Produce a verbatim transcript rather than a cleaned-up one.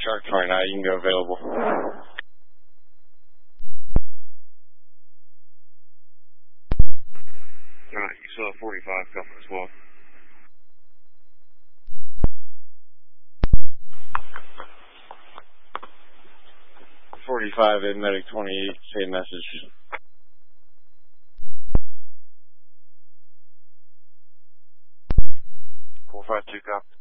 Shark twenty-nine, you can go available. Alright, you still have forty-five coming as well. forty-five in medic twenty-eight, same message. four five two, copy.